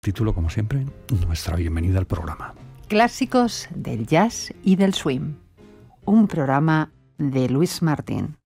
Título, como siempre, nuestra bienvenida al programa. Clásicos del jazz y del swing. Un programa de Luis Martín.